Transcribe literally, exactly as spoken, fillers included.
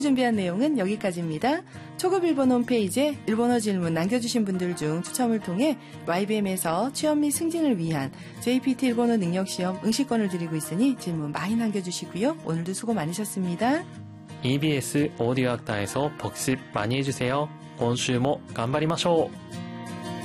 준비한 내용은 여기까지입니다. 초급 일본어 홈페이지에 일본어 질문 남겨주신 분들 중 추첨을 통해 와이비엠에서 취업 및 승진을 위한 제이피티 일본어 능력시험 응시권을 드리고 있으니 질문 많이 남겨주시고요. 오늘도 수고 많으셨습니다. 이비에스 오디오 학과에서 복습 많이 해주세요. 今週も頑張りましょう。